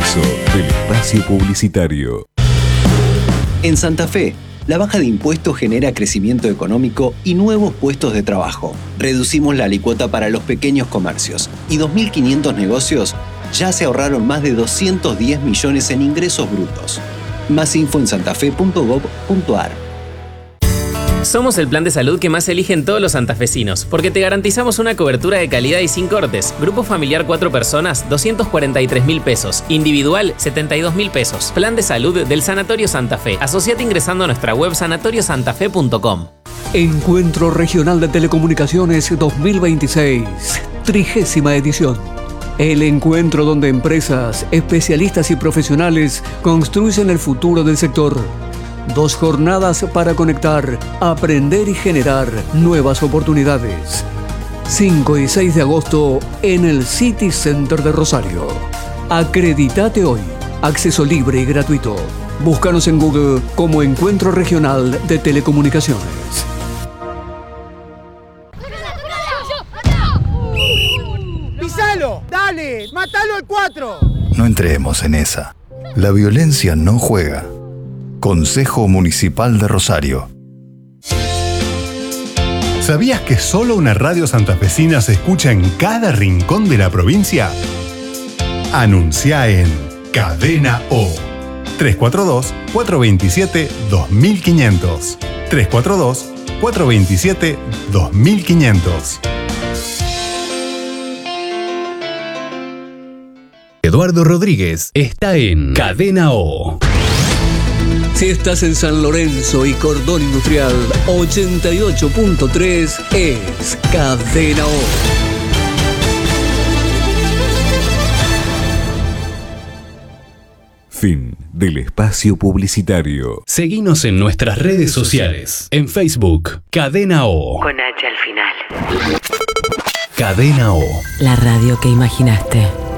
comienzo del espacio publicitario. En Santa Fe, la baja de impuestos genera crecimiento económico y nuevos puestos de trabajo. Reducimos la alícuota para los pequeños comercios y 2.500 negocios ya se ahorraron más de 210 millones en ingresos brutos. Más info en santafe.gov.ar. Somos el plan de salud que más eligen todos los santafesinos, porque te garantizamos una cobertura de calidad y sin cortes. Grupo familiar 4 personas, 243.000 pesos. Individual, 72.000 pesos. Plan de salud del Sanatorio Santa Fe. Asociate ingresando a nuestra web sanatoriosantafe.com. Encuentro Regional de Telecomunicaciones 2026, 30ª edición. El encuentro donde empresas, especialistas y profesionales construyen el futuro del sector. 2 jornadas para conectar, aprender y generar nuevas oportunidades. 5 y 6 de agosto en el City Center de Rosario. Acredítate hoy. Acceso libre y gratuito. Búscanos en Google como Encuentro Regional de Telecomunicaciones. ¡Pisalo! ¡Dale! ¡Mátalo al 4! No entremos en esa. La violencia no juega. Consejo Municipal de Rosario. ¿Sabías que solo una radio santafesina se escucha en cada rincón de la provincia? Anuncia en Cadena O. 342-427-2500. 342-427-2500. Eduardo Rodríguez está en Cadena O. Si estás en San Lorenzo y Cordón Industrial, 88.3 es Cadena O. Fin del espacio publicitario. Seguinos en nuestras redes sociales. En Facebook, Cadena O. Con H al final. Cadena O. La radio que imaginaste.